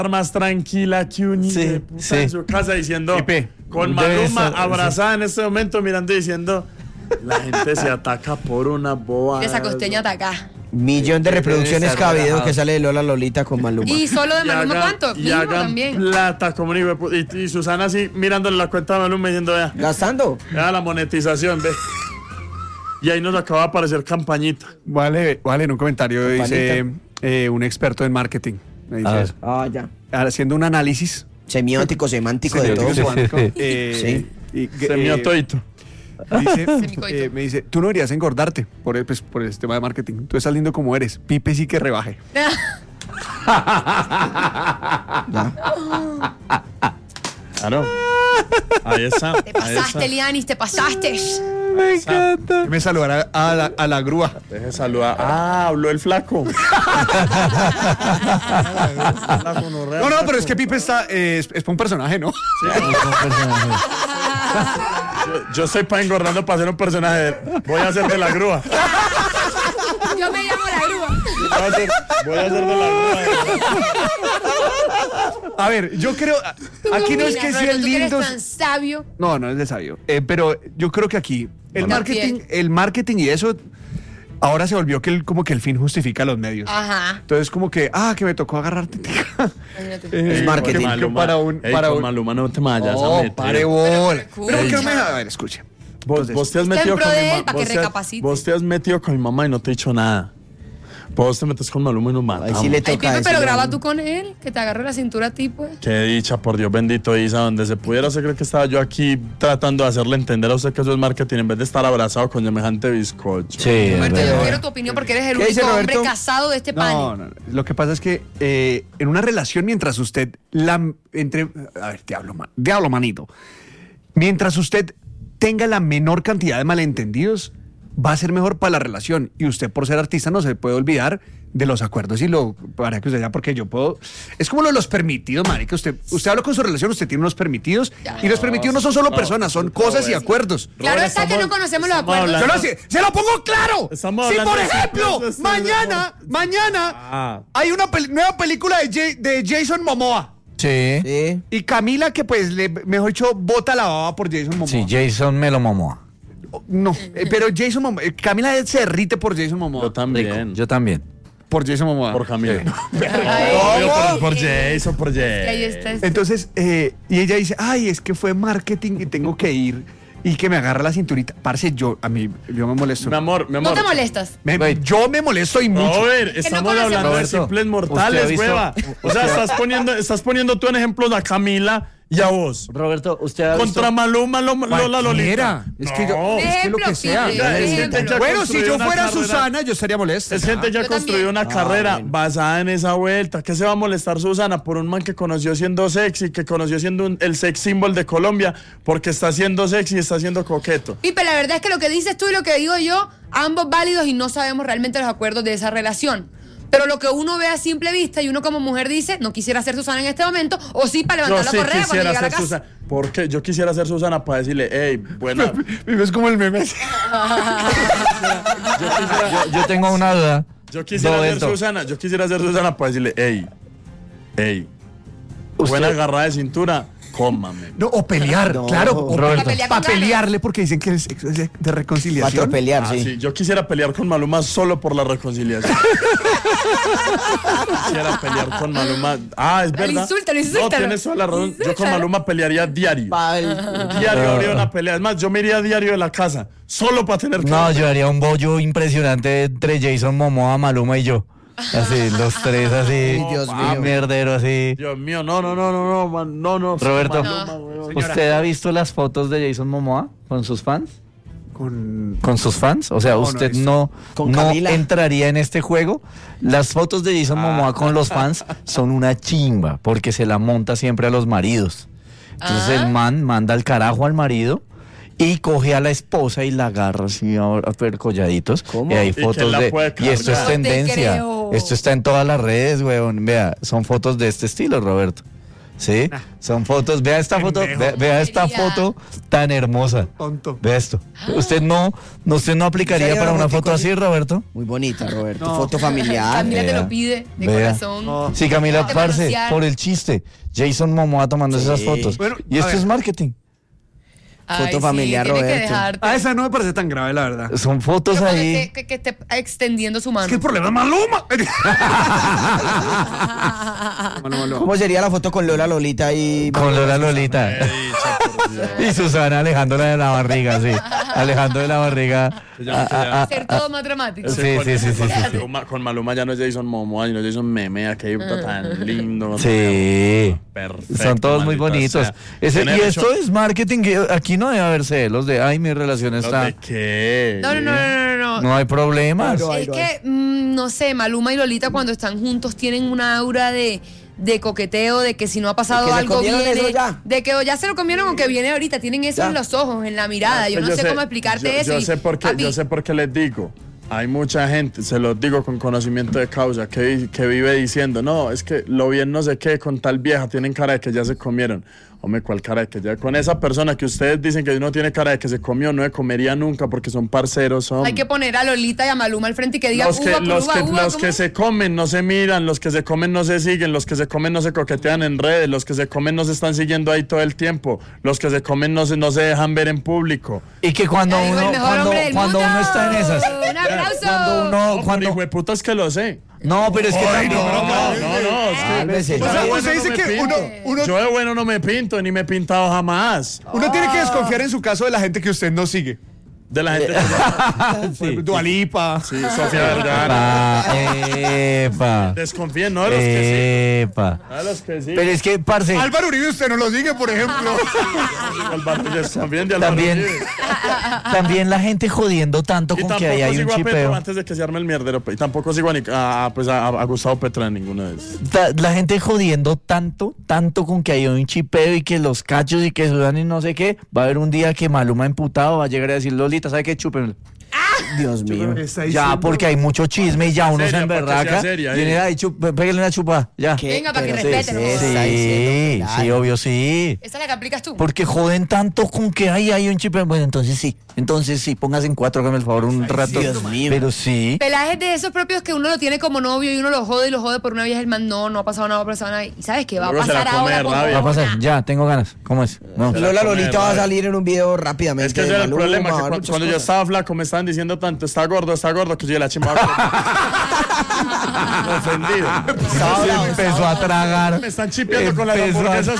más tranquila que un hijo de puta en su casa diciendo, con Maluma abrazada en este momento mirando y diciendo, la gente se ataca por una boba. Esa costeña ataca. 1.000.000 de reproducciones cada video que sale de Lola Lolita con Maluma. ¿Y solo de Maluma cuánto? Y hagan también. plata como un hijo de puta. Y Susana así mirándole la cuenta de Maluma diciendo, vea. Gastando. Vea la monetización, ve. Y ahí nos acaba de aparecer campañita. Vale, en un comentario dice un experto en marketing. Me dice eso. Ya. Haciendo un análisis. Semiótico, semántico, de todo. Sí. Semiotoito. Me dice, tú no deberías engordarte por el tema de marketing. Tú estás lindo como eres. Pipe sí que rebaje. Claro. Ahí está. Te pasaste, Lianis, te pasaste. Me encanta. Déjeme saludar a la grúa. Deje saludar. Habló el flaco. No, pero es que Pipe es para un personaje, ¿no? Sí, es un personaje. Yo soy para engordando para ser un personaje. Voy a hacer de la grúa. Yo me llamo la grúa. Voy a hacer de la grúa. A ver, yo creo. Aquí no es que sean lindos. Eres tan sabio. No es de sabio. Pero yo creo que aquí el marketing y eso ahora se volvió como que el fin justifica los medios. Ajá. Entonces como que me tocó agarrarte. Es marketing. Con Maluma no te vayas a meter. Pare bola. Pero que no me a ver, escucha. Vos te has metido con mi mamá. Vos te has metido con mi mamá y no te he dicho nada. Vos te metes con Maluma y nos matamos. Sí le toca. Pipe, pero graba tú con él, que te agarre la cintura a ti, pues. Qué dicha, por Dios bendito, Isa, donde se pudiera, se cree que estaba yo aquí tratando de hacerle entender a usted que eso es marketing en vez de estar abrazado con semejante bizcocho. Sí, Roberto, yo quiero tu opinión porque eres el único hombre casado de este panel. No. Lo que pasa es que en una relación, mientras usted diablo manito. Mientras usted tenga la menor cantidad de malentendidos, va a ser mejor para la relación. Y usted, por ser artista, no se puede olvidar de los acuerdos para que usted ya, porque yo puedo. Es como los permitidos, marica. Usted habla con su relación, usted tiene unos permitidos. Y los permitidos no son solo personas, son cosas y acuerdos. Claro está que no conocemos los acuerdos. ¡Se lo pongo claro! Si, por ejemplo, mañana hay una nueva película de Jason Momoa. Sí. Y Camila, que pues, mejor dicho, bota la baba por Jason Momoa. Sí, Jason me lo Momoa. No, pero Jason Momoa, Camila se derrite por Jason Momoa. Yo también. Por Jason Momoa. Por Camila. Por Jason. Ahí está. Entonces, y ella dice, es que fue marketing y tengo que ir. Y que me agarra la cinturita. Parce, yo me molesto. Mi amor. ¿No te molestas? Yo me molesto y mucho. A ver, estamos hablando de simples mortales, hueva. O sea, estás poniendo tú en ejemplos a Camila y a vos. Roberto, usted ha visto... Contra Maluma, Lola Lolita. Es que lo que sea. Bueno, si yo fuera Susana, yo estaría molesto. Es gente que ha construido una carrera basada en esa vuelta. ¿Qué se va a molestar Susana por un man que conoció siendo sexy, que conoció siendo el sex symbol de Colombia, porque está siendo sexy y está siendo coqueto? Pipe, la verdad es que lo que dices tú y lo que digo yo, ambos válidos y no sabemos realmente los acuerdos de esa relación. Pero lo que uno ve a simple vista y uno como mujer dice, no quisiera ser Susana en este momento, o sí para levantar la correa cuando llega a la casa. Susana. ¿Por qué? Yo quisiera ser Susana para decirle, buena. Es como el meme. Yo tengo una duda. Yo quisiera ser Susana para decirle, buena agarrada de cintura. Cómame. No, o pelear, claro. Para pelearle, porque dicen que es de reconciliación. Para pelear, sí. Yo quisiera pelear con Maluma solo por la reconciliación. Quisiera pelear con Maluma. Es verdad. Insúltalo. No, tienes toda la razón. Yo con Maluma pelearía diario. Diario habría una pelea. Es más, yo me iría diario de la casa, solo para tener que... No, yo haría un bollo impresionante entre Jason Momoa, Maluma y yo. Así, los tres así. Dios mío. Mierdero así. Dios mío, no. Roberto, Maluma, ¿usted ha visto las fotos de Jason Momoa con sus fans? ¿Con sus fans? O sea, usted no entraría en este juego. Las fotos de Jason Momoa con los fans son una chimba, porque se la monta siempre a los maridos. Entonces el man manda al carajo al marido y coge a la esposa y la agarra así a percolladitos. ¿Cómo? Y hay fotos y esto es tendencia. Esto está en todas las redes, weón. Vea, son fotos de este estilo, Roberto. ¿sí? Son fotos, vea esta foto, vea esta foto tan hermosa. Tonto. Vea esto. ¿Usted no aplicaría para una foto así, Roberto? Muy bonita, Roberto. Foto familiar. Camila te lo pide de corazón. Sí, Camila, parce, por el chiste. Jason Momoa tomando esas fotos. Bueno, y esto es marketing. Foto familiar, Roberto. Esa no me parece tan grave, la verdad. Son fotos ahí. Que esté extendiendo su mano. Es que el problema es Maluma. ¿Cómo sería la foto con Lola Lolita y... Con Lola Lolita. Y Susana alejándola de la barriga, sí. Alejando de la barriga. Ser todo más dramático. Sí. Con Maluma ya no es Jason Momoa, sino Jason Meme, que tan lindo. Sí. Perfecto. Son todos muy bonitos. Y esto es marketing. Aquí no debe haber celos de, ay, mi relación está... ¿De qué? No. No hay problemas. Es que, no sé, Maluma y Lolita cuando están juntos tienen una aura de coqueteo, de que si no ha pasado algo viene, de que ya se lo comieron o que viene ahorita, tienen eso en los ojos, en la mirada. Yo no sé cómo explicarte eso. Yo sé por qué les digo. Hay mucha gente, se los digo con conocimiento de causa, que vive diciendo, no, es que lo bien no sé qué, con tal vieja tienen cara de que ya se comieron. Hombre, ¿cuál cara de que ya? Con esa persona que ustedes dicen que no tiene cara de que se comió, no se comería nunca porque son parceros. Hay que poner a Lolita y a Maluma al frente y que digan los que se comen no se miran, los que se comen no se siguen, los que se comen no se coquetean en redes, los que se comen no se están siguiendo ahí todo el tiempo, los que se comen no se dejan ver en público. Y que cuando uno está en esas... ¡Un aplauso! Cuando hijo de puta es que lo sé. No, pero es que Usted dice que uno... Yo de bueno no me pinto, ni me he pintado jamás. Uno tiene que desconfiar en su caso de la gente que usted no sigue. De la gente que... Dua Lipa. Sí, Sofía Vergara. Epa. Desconfíen, ¿no? De los que sí. De los que sí. Pero es que, parce... Álvaro Uribe usted no lo sigue, por ejemplo. Desconfíen de Álvaro Uribe. También la gente jodiendo tanto con que hay un chipeo. Antes de que se arme el mierdero. Y tampoco sigo a Gustavo Petra en ninguna de esas. La gente jodiendo tanto con que hay un chipeo y que los cachos y que sudan y no sé qué. Va a haber un día que Maluma emputado va a llegar a decir, Lolita, ¿sabe qué? Chúpenlo. Dios mío. Ya, porque hay mucho chisme y ya uno se emberraca. Viene ahí, pégale una chupa, ya. Venga, para que respeten. Sí, obvio, sí. ¿Esa es la que aplicas tú? Porque joden tanto con que hay un chip. Bueno, entonces sí, póngase en 4, hágame el favor un rato. Dios mío. Pero sí. Pelajes de esos propios que uno lo tiene como novio y uno lo jode por una vieja, el man no ha pasado nada, Y ¿sabes qué? Va a pasar ahora. Va a pasar, ya, tengo ganas. ¿Cómo es? No. Lola Lolita va a salir en un video rápidamente. Es que ese era el problema, que cuando yo estaba flaco me estaban diciendo tanto, está gordo, que yo la chimba. Ofendido. Empezó a tragar. Me están chipeando con las hamburguesas.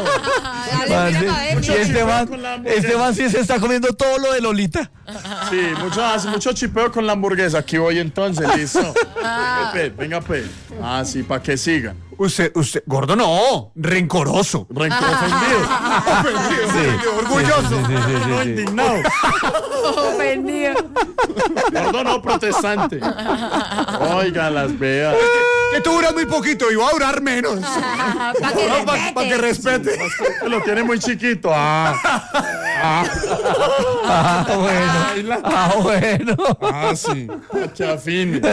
Este man sí se está comiendo todo lo de Lolita. Sí, mucho chipeo con la hamburguesa. Aquí voy entonces, listo. Venga, pe. Ah, sí, para que sigan. Usted, gordo no, rencoroso. Ofendido. Orgulloso. No, indignado. Ofendido. Gordo no, protestante. Oigan, las veas. Que tú duras muy poquito y va a durar menos. Para que respete. Lo tiene muy chiquito. Bueno. Sí. Chafín.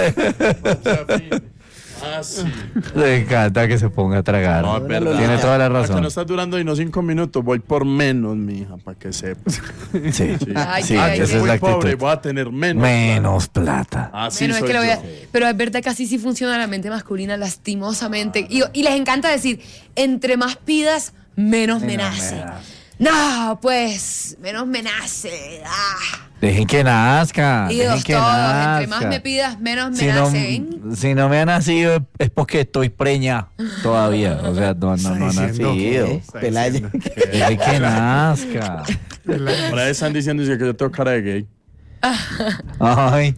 Sí. Le encanta que se ponga a tragar. No, es verdad. Tiene toda la razón. Que no estás durando y no 5 minutos, voy por menos, mija, para que sepa. Sí. Esa es la actitud. Pobre, voy a tener menos. Menos plata. Así bueno, soy es que yo. pero es verdad que así sí funciona la mente masculina, lastimosamente. Y les encanta decir, entre más pidas, menos me nace. No, pues, menos me nace. Dejen que nazca. Y dejen dos que todos, nazca. entre más me pidas, menos me nace. Si no me ha nacido es porque estoy preña todavía. O sea, no ha nacido. Dejen que nazca. Por ahí están diciendo que yo tengo cara de gay. Ay.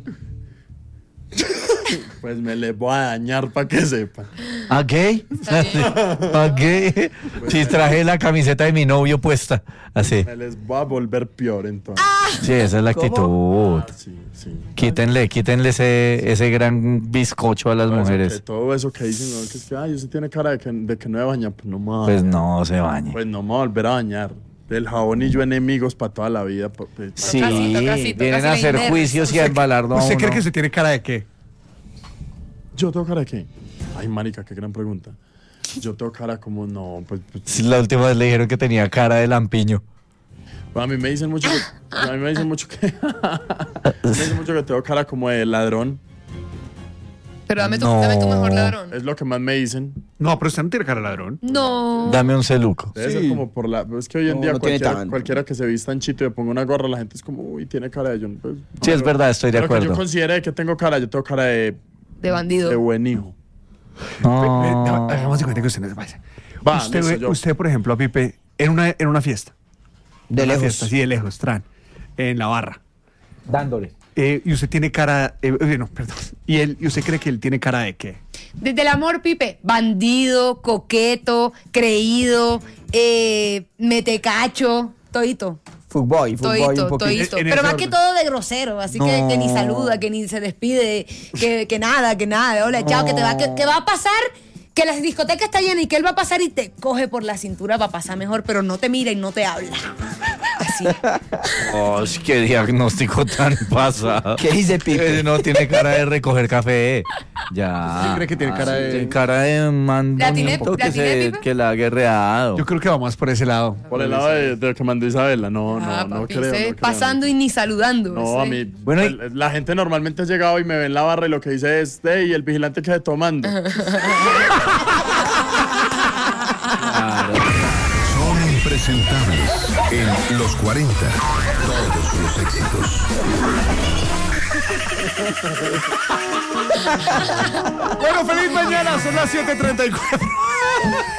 Pues me les voy a dañar para que sepan. ¿A qué? ¿A qué? Si traje la camiseta de mi novio puesta. Así. Me les voy a volver peor entonces. Sí, esa es la actitud. Sí. Quítenle ese gran bizcocho a las mujeres. Todo eso que dicen, ¿no? Que es que usted tiene cara de que no se baña. Pues no me baña. Pues no se bañe. Pues no me voy a volver a bañar. El jabón y yo enemigos para toda la vida. Sí, Casito, vienen a hacer juicios y a embalarlo a uno. ¿Usted cree que usted tiene cara de qué? ¿Yo tengo cara de qué? Ay, marica, qué gran pregunta. Yo tengo cara como, no, pues Sí, la última vez le dijeron que tenía cara de lampiño. a mí me dicen mucho que, a mí me dicen mucho que, me dicen mucho que tengo cara como de ladrón. Pero dame tu mejor ladrón. Es lo que más me dicen. No, pero usted no tiene cara de ladrón. No. Dame un celuco. Debe ser como por la... Es que hoy en No, día no tiene cualquiera que se vista en chito y le ponga una gorra, la gente es como, uy, tiene cara de... Pues, Sí, es verdad, estoy de pero que acuerdo. yo considere que tengo cara, yo tengo cara de bandido. buen hijo. No. Hagamos de cuenta que usted no se vaya. Va, Usted, listo, yo. usted, por ejemplo, a Pipe, en una fiesta. De Una lejos. fiesta, sí, de lejos, tran. En la barra. Dándole. Y usted tiene cara... no, perdón. ¿Y usted cree que él tiene cara de qué? Desde el amor, Pipe, bandido, coqueto, creído, metecacho, todito. Fuckboy un Todito, poquito. todito. En Pero ese más orden. que todo de grosero, así que ni saluda, que ni se despide, que nada, hola, chao, que va a pasar, que la discoteca está llena y que él va a pasar y te coge por la cintura para pasar mejor, pero no te mira y no te habla. Así. Oh, qué diagnóstico tan pasado. ¿Qué dice Pipe? No tiene cara de recoger café. Ya. ¿Usted cree que tiene cara de...? Tiene cara de man ¿La tiene- bonito la tiene, Pipe? que la ha guerreado. Yo creo que vamos por ese lado. Por el lado de que mandó Isabela. No Papi, creo. usted No creo. pasando y ni saludando. No, a ¿sí? mí... Bueno, la gente normalmente ha llegado y me ve en la barra y lo que dice es, y el vigilante quede tomando. Son impresentables en los 40. Todos los éxitos. Bueno, feliz mañana, son las 7:34.